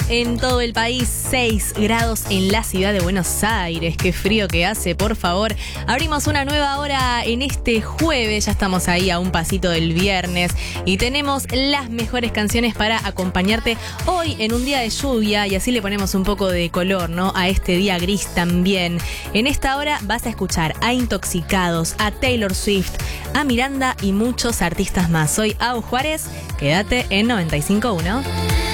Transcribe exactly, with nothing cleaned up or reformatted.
en todo el país, seis grados en la ciudad de Buenos Aires. Qué frío que hace, por favor. Abrimos una nueva hora en este jueves, ya estamos ahí a un pasito del viernes y tenemos las mejores canciones para acompañarte hoy en un día de lluvia y así le ponemos un poco de color, ¿no? A este día gris también. En esta hora vas a escuchar a Intoxicados, a Taylor Swift, a Miranda y muchos artistas más. Soy Au Juárez, quédate en noventa y cinco punto uno.